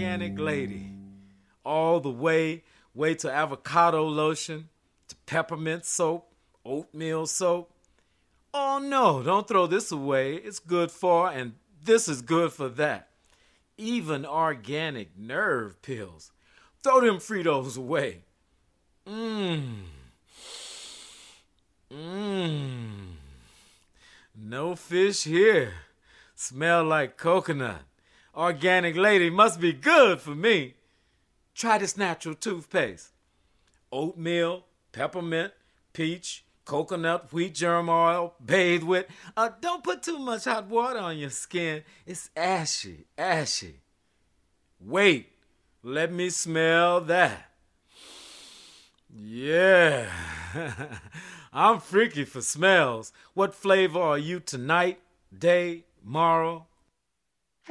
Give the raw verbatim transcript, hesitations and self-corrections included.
organic lady. All the way, way to avocado lotion, to peppermint soap, oatmeal soap. Oh no, don't throw this away. It's good for, and this is good for that. Even organic nerve pills. Throw them Fritos away. Mmm. Mmm. No fish here. Smell like coconut. Organic lady must be good for me. Try this natural toothpaste. Oatmeal, peppermint, peach, coconut, wheat germ oil, bathe with. Uh, don't put too much hot water on your skin. It's ashy, ashy. Wait, let me smell that. Yeah. I'm freaky for smells. What flavor are you tonight, day, tomorrow?